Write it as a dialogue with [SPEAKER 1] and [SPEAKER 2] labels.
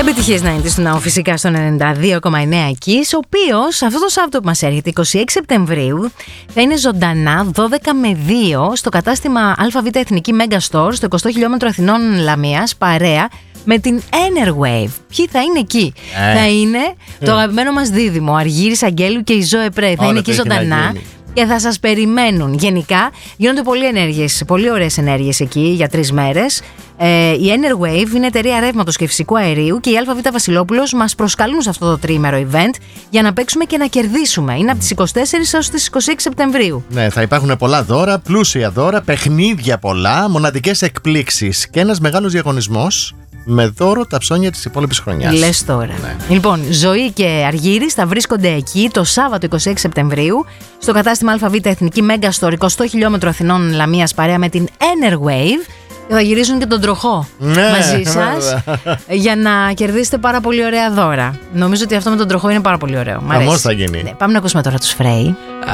[SPEAKER 1] Επιτυχίες 90's του Ναού φυσικά στο 92,9 εκεί, ο οποίος αυτό το Σάββατο που μας έρχεται, 26 Σεπτεμβρίου, θα είναι ζωντανά 12 με 2 στο κατάστημα ΑΒ Εθνική Mega Store στο 20 χιλιόμετρο Αθηνών Λαμίας, παρέα με την Enerwave. Ποιοι θα είναι εκεί? Θα είναι το αγαπημένο μας δίδυμο, Αργύρης Αγγέλου και η Ζωέ Πρέι. Θα είναι εκεί ζωντανά. Και θα σας περιμένουν. Γενικά γίνονται πολύ ωραίες ενέργειες εκεί για 3 μέρες. Η Enerwave είναι εταιρεία ρεύματος και φυσικού αερίου και η ΑΒ Βασιλόπουλος μας προσκαλούν σε αυτό το τρίμερο event για να παίξουμε και να κερδίσουμε. Είναι από τις 24 έως τις 26 Σεπτεμβρίου.
[SPEAKER 2] Ναι, θα υπάρχουν πολλά δώρα, πλούσια δώρα, παιχνίδια πολλά, μοναδικές εκπλήξεις και ένας μεγάλος διαγωνισμός με δώρο τα ψώνια της υπόλοιπης χρονιάς.
[SPEAKER 1] Λες τώρα. Ναι. Λοιπόν, Ζωή και Αργύρης θα βρίσκονται εκεί το Σάββατο 26 Σεπτεμβρίου στο κατάστημα ΑΒ Εθνική Mega Store 20 χιλιόμετρο Αθηνών Λαμίας, παρέα με την Enerwave. Και θα γυρίσουν και τον τροχό μαζί σας για να κερδίσετε πάρα πολύ ωραία δώρα. Νομίζω ότι αυτό με τον τροχό είναι πάρα πολύ ωραίο.
[SPEAKER 2] Χαμός θα γίνει.
[SPEAKER 1] Ναι, πάμε να ακούσουμε τώρα τους Φρέι.